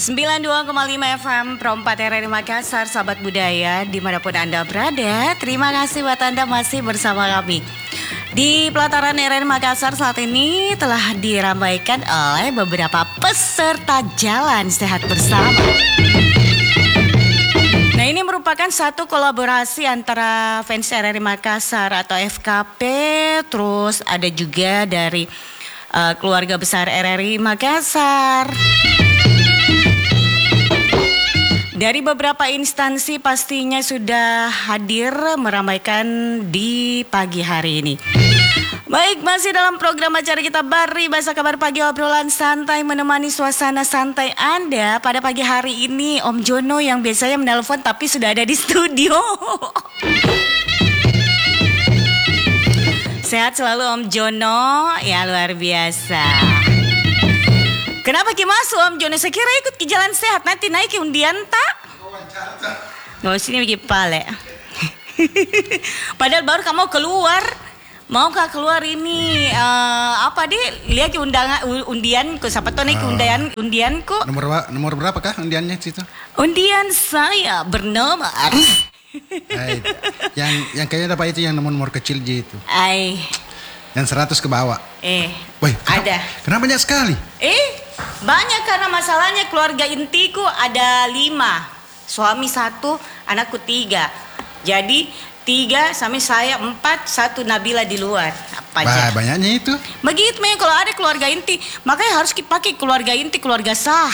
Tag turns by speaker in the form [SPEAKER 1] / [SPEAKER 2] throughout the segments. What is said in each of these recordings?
[SPEAKER 1] 92,5 FM Pro 4 RRI Makassar, sahabat budaya dimanapun Anda berada. Terima kasih buat Anda masih bersama kami. Di pelataran RRI Makassar saat ini telah diramaikan oleh beberapa peserta jalan sehat bersama. Nah, ini merupakan satu kolaborasi antara fans RRI Makassar atau FKP, terus ada juga dari keluarga besar RRI Makassar. Dari beberapa instansi pastinya sudah hadir meramaikan di pagi hari ini. Baik, masih dalam program acara kita Bari Bahasa Kabar Pagi, obrolan santai menemani suasana santai Anda pada pagi hari ini. Om Jono yang biasanya menelpon tapi sudah ada di studio. Sehat selalu Om Jono, ya luar biasa. Kenapa Ki masuk Om Jono? Saya kira ikut ke jalan sehat, nanti naik ke undian tak? Oh, sini bikin pale. Padahal baru kamu keluar. Mau kah keluar ini apa di lihat ke undianku, siapa tahu naik ke undianku.
[SPEAKER 2] Nomor berapa kah undiannya situ?
[SPEAKER 1] Undian saya bernama
[SPEAKER 2] yang kayaknya dapat itu yang nomor kecil gitu. Yang 100 ke bawah.
[SPEAKER 1] Woi, ada.
[SPEAKER 2] Kenapa banyak sekali?
[SPEAKER 1] Banyak karena masalahnya keluarga intiku ada 5. Suami 1, anakku 3. Jadi 3 sampai saya 4, 1 Nabila di luar. Apa aja?
[SPEAKER 2] Banyaknya itu.
[SPEAKER 1] Begitu memang kalau ada keluarga inti, makanya harus dipakai keluarga inti, keluarga sah.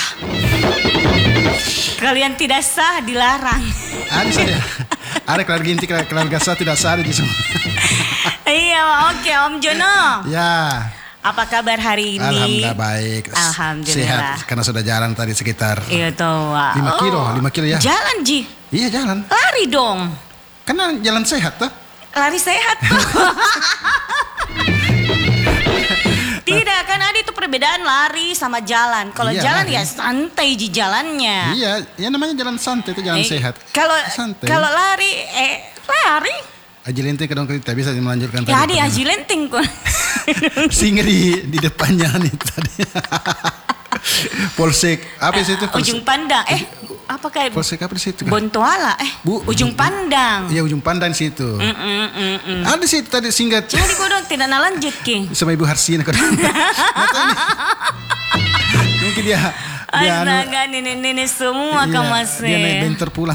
[SPEAKER 1] Kalian tidak sah dilarang.
[SPEAKER 2] Ada saja. Ada keluarga inti, keluarga sah tidak sah di semua.
[SPEAKER 1] Iya, oke Om Jono.
[SPEAKER 2] Ya.
[SPEAKER 1] Apa kabar hari ini?
[SPEAKER 2] Alhamdulillah baik.
[SPEAKER 1] Alhamdulillah.
[SPEAKER 2] Sehat karena sudah jalan tadi sekitar
[SPEAKER 1] 5
[SPEAKER 2] kilo ya.
[SPEAKER 1] Jalan Ji.
[SPEAKER 2] Iya jalan.
[SPEAKER 1] Lari dong.
[SPEAKER 2] Karena jalan sehat tuh.
[SPEAKER 1] Lari sehat tuh. Tidak, kan ada itu perbedaan lari sama jalan. Kalau jalan lari. Ya santai Ji jalannya.
[SPEAKER 2] Iya, ya namanya jalan santai itu jalan sehat.
[SPEAKER 1] Kalau lari lari.
[SPEAKER 2] Aji lenting kedong kita bisa melanjutkan
[SPEAKER 1] tadi. Ya di aji lenting kok.
[SPEAKER 2] Singa di depannya nih tadi. Polsek apa sih itu?
[SPEAKER 1] Ujung Pandang. Apakah
[SPEAKER 2] Polsek apa di situ?
[SPEAKER 1] Bontoala. Ujung Pandang.
[SPEAKER 2] Iya Ujung Pandang situ. Ada sih tadi singgah.
[SPEAKER 1] Jadi kau dong tidak lanjut Ki.
[SPEAKER 2] Sama Ibu Harsina kau. Mungkin dia
[SPEAKER 1] astaga, nenek-nenek semua kan masih.
[SPEAKER 2] Dia naik bentor pulang.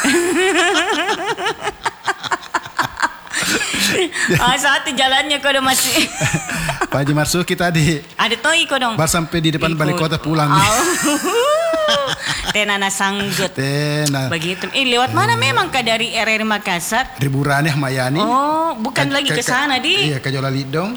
[SPEAKER 1] Saat jalannya kau udah masih.
[SPEAKER 2] Pak Haji Marsuki tadi.
[SPEAKER 1] Ada toi kau dong.
[SPEAKER 2] Baru sampai di depan balai kota pulang.
[SPEAKER 1] Tenana sanggut. Begitu. Lewat mana memang kah dari RRI Makassar?
[SPEAKER 2] Riburan ya Mayani.
[SPEAKER 1] Oh, bukan lagi ke sana di.
[SPEAKER 2] Iya, ke Jola Lidong.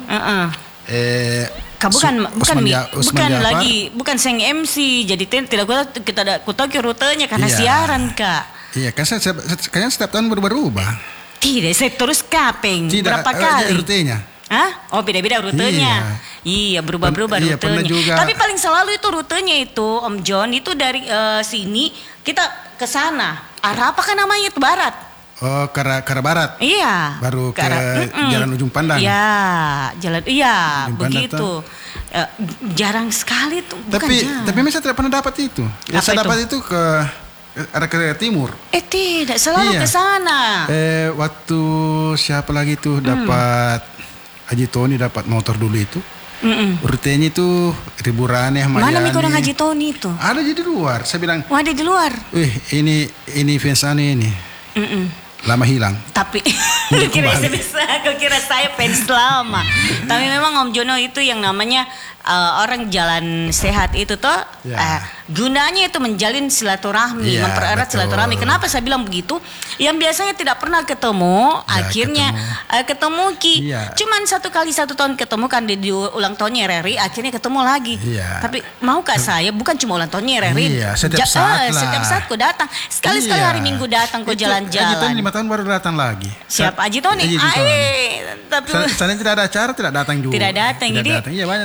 [SPEAKER 1] Bukan lagi, bukan seng MC. Jadi tidak kita tahu ke rutenya karena siaran Kak.
[SPEAKER 2] Iya, kan kayaknya setiap tahun berubah.
[SPEAKER 1] Tidak, saya terus kaping. Berapa kali?
[SPEAKER 2] Rutenya.
[SPEAKER 1] Hah? Oh, beda-beda rutenya. Iya, berubah-berubah rutenya.
[SPEAKER 2] Juga.
[SPEAKER 1] Tapi paling selalu itu rutenya itu, Om John, itu dari sini kita ke sana. Arah apa kan namanya itu barat?
[SPEAKER 2] Oh, ke arah barat.
[SPEAKER 1] Iya.
[SPEAKER 2] Baru ke Jalan Ujung Pandang.
[SPEAKER 1] Iya, begitu. Jarang sekali tuh.
[SPEAKER 2] Tapi saya tidak pernah dapat itu. Saya dapat itu ke arah ke timur.
[SPEAKER 1] Tidak, selalu ke sana.
[SPEAKER 2] Waktu siapa lagi tuh dapat Haji Tony dapat motor dulu itu. Rutenya itu Riburan ya Mayani.
[SPEAKER 1] Mana orang Haji Tony itu?
[SPEAKER 2] Ada di luar. Saya bilang.
[SPEAKER 1] Ada di luar.
[SPEAKER 2] Ini fans aneh ini. Lama hilang.
[SPEAKER 1] Tapi kira saya fans lama. Tapi memang Om Jono itu yang namanya orang jalan sehat itu toh gunanya itu menjalin silaturahmi, mempererat silaturahmi. Kenapa saya bilang begitu? Yang biasanya tidak pernah ketemu, akhirnya ketemu Ki. Cuman 1 kali 1 tahun ketemu kan di ulang tahunnya RRI, akhirnya ketemu lagi. Tapi maukah saya bukan cuma ulang tahunnya RRI.
[SPEAKER 2] Setiap
[SPEAKER 1] saat ku datang. Sekali-sekali hari Minggu datang ku jalan-jalan.
[SPEAKER 2] Haji Tony 5 tahun baru datang lagi.
[SPEAKER 1] Siapa Haji Tony? Tapi
[SPEAKER 2] sana tidak ada acara, tidak datang juga.
[SPEAKER 1] Tidak datang. Jadi
[SPEAKER 2] iya, banyak
[SPEAKER 1] padahal
[SPEAKER 2] seperti itu.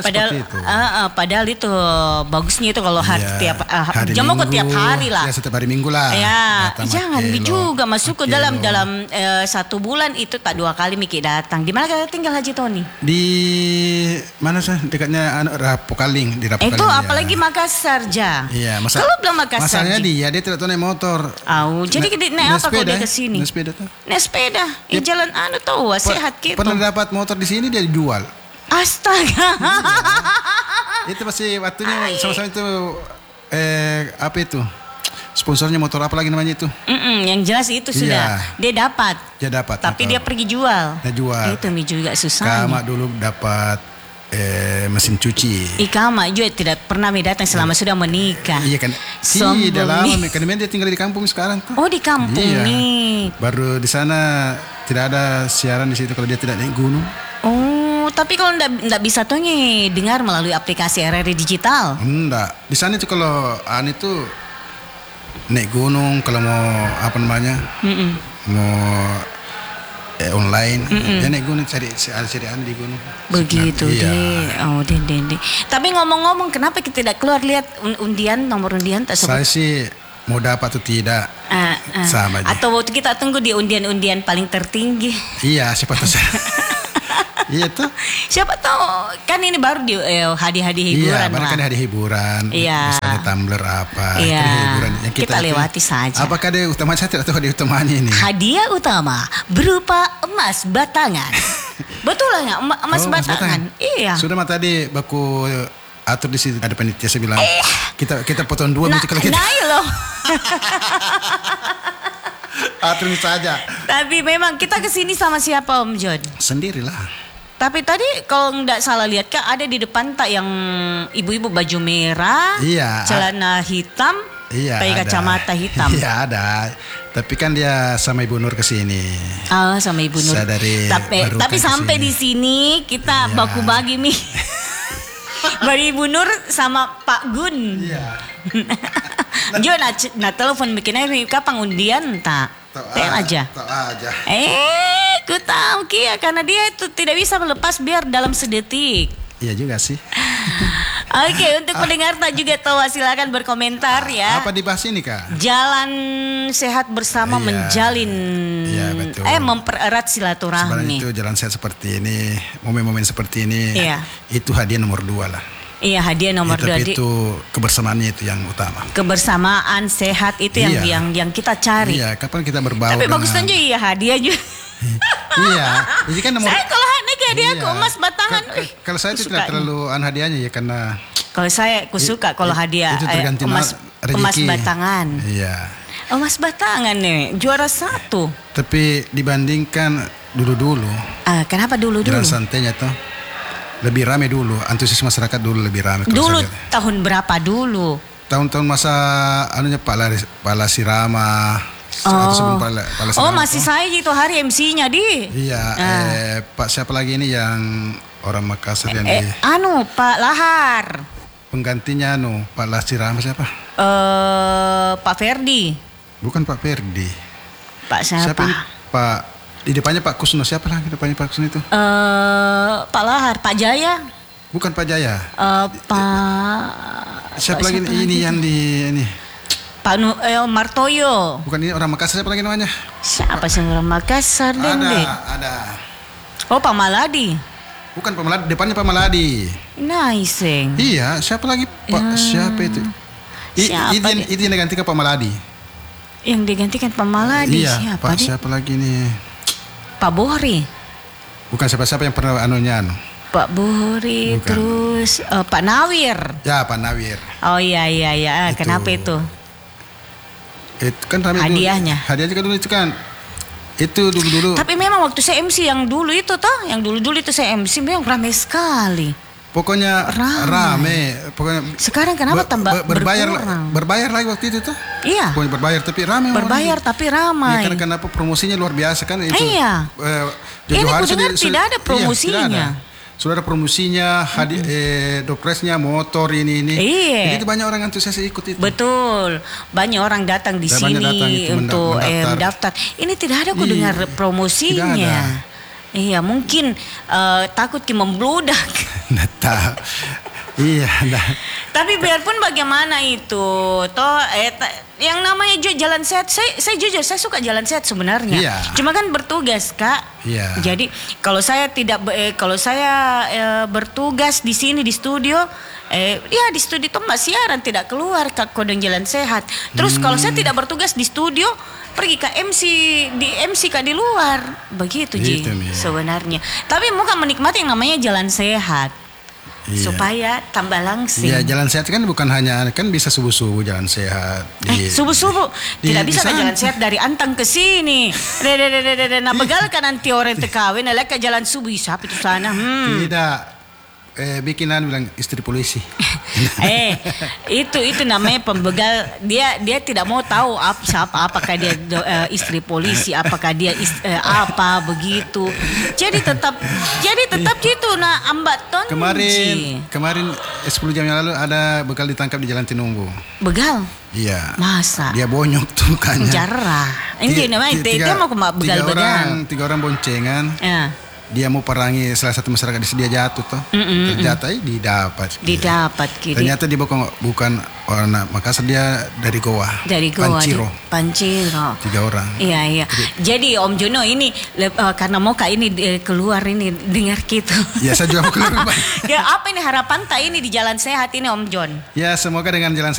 [SPEAKER 2] tuh.
[SPEAKER 1] Padahal itu bagusnya itu kalau hari tiap
[SPEAKER 2] Minggu,
[SPEAKER 1] kok tiap hari lah.
[SPEAKER 2] Ya setiap hari Minggu lah.
[SPEAKER 1] Ya, jangan juga masuk ke dalam 1 bulan itu tak 2 kali Miki datang. Di mana kita tinggal Haji Tony?
[SPEAKER 2] Di mana sih? Dekatnya Rapokaling, di Rapokaling.
[SPEAKER 1] Itu apalagi Makassar ja.
[SPEAKER 2] Iya,
[SPEAKER 1] kalau bilang Makassar.
[SPEAKER 2] Masalahnya dia tidak tahu naik motor.
[SPEAKER 1] Jadi naik apa kalau dia ke sini?
[SPEAKER 2] Naik sepeda tuh.
[SPEAKER 1] Naik sepeda. Jalan tahu sehat gitu.
[SPEAKER 2] Pernah dapat motor di sini dia dijual.
[SPEAKER 1] Astaga.
[SPEAKER 2] Itu pasti waktunya sama-sama itu apa itu? Sponsornya motor apa lagi namanya itu?
[SPEAKER 1] Yang jelas itu sudah. Dia dapat. Tapi motor. Dia pergi jual.
[SPEAKER 2] Dia jual.
[SPEAKER 1] Itu juga susah.
[SPEAKER 2] Kama dulu dapat mesin cuci.
[SPEAKER 1] Kama juga tidak pernah datang selama sudah menikah.
[SPEAKER 2] Iya kan. Tidak lama. Karena dia tinggal di kampung sekarang tuh.
[SPEAKER 1] Oh, di kampung nih.
[SPEAKER 2] Baru di sana tidak ada siaran di situ kalau dia tidak naik gunung.
[SPEAKER 1] Tapi kalau enggak bisa tuh dengar melalui aplikasi RRI Digital.
[SPEAKER 2] Enggak. Di sana itu kalau itu naik gunung kalau mau apa namanya? Mau online. Dia naik gunung cari di gunung.
[SPEAKER 1] Begitu deh. Deh. Tapi ngomong-ngomong kenapa kita tidak keluar lihat nomor undian tak sebut?
[SPEAKER 2] Saya sih mau dapat atau tidak. Sama aja.
[SPEAKER 1] Atau waktu kita tunggu di undian paling tertinggi.
[SPEAKER 2] Iya, siapa tahu. Iya tuh.
[SPEAKER 1] Siapa tahu kan ini baru di hadiah-hadiah hiburan.
[SPEAKER 2] Iya, baru kan hadiah hiburan.
[SPEAKER 1] Iya.
[SPEAKER 2] Misalnya tumbler apa.
[SPEAKER 1] Iya.
[SPEAKER 2] Kan hiburan yang
[SPEAKER 1] kita lewati saja.
[SPEAKER 2] Apakah ada utama saya tidak tahu hadiah utamanya ini?
[SPEAKER 1] Hadiah utama berupa emas batangan. Betul lah nggak emas batangan? Iya.
[SPEAKER 2] Sudah mah tadi baku atur di situ ada panitia saya bilang kita potong 2 kalau kita.
[SPEAKER 1] Loh.
[SPEAKER 2] Atur saja.
[SPEAKER 1] Tapi memang kita kesini sama siapa Om John?
[SPEAKER 2] Sendirilah.
[SPEAKER 1] Tapi tadi kalau nggak salah lihat kan ada di depan tak yang ibu-ibu baju merah, celana hitam, pakai kacamata hitam.
[SPEAKER 2] Iya ada. Tapi kan dia sama Ibu Nur kesini.
[SPEAKER 1] Sama Ibu Nur. Tapi sampai di sini kita baku bagi nih. Bagi Ibu Nur sama Pak Gun.
[SPEAKER 2] Iya.
[SPEAKER 1] Jo telepon bikinnya kapan undian tak? Aja. Ku tahu Kia karena dia itu tidak bisa melepas biar dalam sedetik.
[SPEAKER 2] Iya juga sih.
[SPEAKER 1] Oke, untuk pendengar tak juga tahu silakan berkomentar ya.
[SPEAKER 2] Apa dibahas ini Kak?
[SPEAKER 1] Jalan sehat bersama menjalin mempererat silaturahmi.
[SPEAKER 2] Sebenarnya itu jalan sehat seperti ini, momen-momen seperti ini. Itu hadiah nomor 2 lah.
[SPEAKER 1] Iya, hadiah nomor 2
[SPEAKER 2] itu kebersamaannya itu yang utama.
[SPEAKER 1] Kebersamaan sehat itu yang kita cari.
[SPEAKER 2] Iya, kapan kita berbaur.
[SPEAKER 1] Tapi bagus aja hadiah juga.
[SPEAKER 2] Iya, ini kan nomor.
[SPEAKER 1] Saya kalau hadiah aku emas batangan.
[SPEAKER 2] Kalau saya tidak terlalu hadiahnya ya karena.
[SPEAKER 1] Kalau saya suka kalau hadiah emas batangan.
[SPEAKER 2] Iya.
[SPEAKER 1] Emas batangan nih juara 1.
[SPEAKER 2] Tapi dibandingkan dulu.
[SPEAKER 1] Kenapa dulu?
[SPEAKER 2] Jalan santainya tuh. Lebih ramai dulu, antusias masyarakat dulu lebih ramai.
[SPEAKER 1] Dulu tahun berapa dulu?
[SPEAKER 2] Tahun-tahun masa Pak Lasirama.
[SPEAKER 1] Masih saya itu hari MC-nya di.
[SPEAKER 2] Iya, Pak siapa lagi ini yang orang Makassar yang
[SPEAKER 1] Pak Lahar.
[SPEAKER 2] Penggantinya Pak Lasirama siapa?
[SPEAKER 1] Pak Ferdi.
[SPEAKER 2] Bukan Pak Ferdi.
[SPEAKER 1] Pak siapa?
[SPEAKER 2] Pak di depannya Pak Kusno, siapa lagi depannya Pak Kusno itu?
[SPEAKER 1] Pak Lahar, Pak Jaya.
[SPEAKER 2] Bukan Pak Jaya. Siapa lagi ini yang di ini?
[SPEAKER 1] Pak Martoyo.
[SPEAKER 2] Bukan ini orang Makassar, siapa lagi namanya?
[SPEAKER 1] Siapa sih orang Makassar
[SPEAKER 2] Ada.
[SPEAKER 1] Pak Maladi.
[SPEAKER 2] Bukan Pak Maladi, depannya Pak Maladi.
[SPEAKER 1] Nice.
[SPEAKER 2] Iya, siapa lagi Pak? Siapa itu? Itu yang digantikan Pak Maladi.
[SPEAKER 1] Yang digantikan Pak Maladi
[SPEAKER 2] siapa lagi nih?
[SPEAKER 1] Pak Bohri.
[SPEAKER 2] Bukan siapa-siapa yang pernah
[SPEAKER 1] Pak Bohri. Bukan. Terus Pak Nawir.
[SPEAKER 2] Ya, Pak Nawir.
[SPEAKER 1] Oh iya. Kenapa itu?
[SPEAKER 2] Itu kan
[SPEAKER 1] hadiahnya.
[SPEAKER 2] Hadiahnya kan dulu itu kan. Itu dulu.
[SPEAKER 1] Tapi memang waktu saya MC yang dulu itu saya MC memang ramai sekali.
[SPEAKER 2] Pokoknya rame. Pokoknya
[SPEAKER 1] sekarang kenapa tambah
[SPEAKER 2] berbayar lagi waktu itu tuh?
[SPEAKER 1] Iya.
[SPEAKER 2] Pokoknya berbayar tapi ramai.
[SPEAKER 1] Berbayar tapi ramai.
[SPEAKER 2] Ya, kenapa promosinya luar biasa kan itu?
[SPEAKER 1] Iya. Ini aku dengar tidak ada promosinya.
[SPEAKER 2] Tidak ada. Sudah ada promosinya, dopresnya, motor ini.
[SPEAKER 1] Iya.
[SPEAKER 2] Jadi banyak orang antusias ikut itu.
[SPEAKER 1] Betul. Banyak orang datang di sini untuk mendaftar. Ini tidak ada aku dengar promosinya. Tidak ada. Iya, mungkin takut membludak.
[SPEAKER 2] Nggak tahu. Iya, nah.
[SPEAKER 1] Tapi biarpun bagaimana itu, toh yang namanya jalan sehat, saya jujur saya suka jalan sehat sebenarnya.
[SPEAKER 2] Iya.
[SPEAKER 1] Cuma kan bertugas Kak.
[SPEAKER 2] Iya.
[SPEAKER 1] Jadi kalau saya bertugas di sini di studio, ya di studio tuh Mbak siaran tidak keluar Kak kodeng jalan sehat. Terus kalau saya tidak bertugas di studio, pergi ke MC Kak di luar, begitu Ji
[SPEAKER 2] Gitu, Mi.
[SPEAKER 1] sebenarnya. Tapi mau kan menikmati yang namanya jalan sehat.
[SPEAKER 2] Iya.
[SPEAKER 1] Supaya tambah langsing.
[SPEAKER 2] Iya, jalan sehat kan bukan hanya kan bisa subuh-subuh jalan sehat.
[SPEAKER 1] Subuh-subuh tidak bisa
[SPEAKER 2] di
[SPEAKER 1] ke jalan sehat dari Antang ke sini. Nah begal kan nanti orang TKW nah ke jalan subuh siapa itu sana.
[SPEAKER 2] Tidak. Bikinan bilang istri polisi.
[SPEAKER 1] Itu namanya pembegal. Dia tidak mau tahu apakah dia istri polisi, apakah dia apa begitu. Jadi tetap gitu nah ambaton.
[SPEAKER 2] Kemarin 10 jam yang lalu ada begal ditangkap di Jalan Tinumbu.
[SPEAKER 1] Begal?
[SPEAKER 2] Iya.
[SPEAKER 1] Masa?
[SPEAKER 2] Dia bonyok tuh mukanya.
[SPEAKER 1] Jarah. Ini namanya dia mau begal-begal.
[SPEAKER 2] 3 orang boncengan.
[SPEAKER 1] Ya.
[SPEAKER 2] Dia mau perangi salah satu masyarakat dia jatuh toh. Ternyata didapat.
[SPEAKER 1] Gitu.
[SPEAKER 2] Ternyata dia bukan orang Makassar, dia dari Goa. Panciro. 3 orang.
[SPEAKER 1] Iya. Jadi Om Jono ini karena mau Kak ini keluar ini dengar gitu.
[SPEAKER 2] Ya saya juga mau keluar.
[SPEAKER 1] Ya apa ini harapan tak ini di jalan sehat ini Om Jon?
[SPEAKER 2] Ya semoga dengan jalan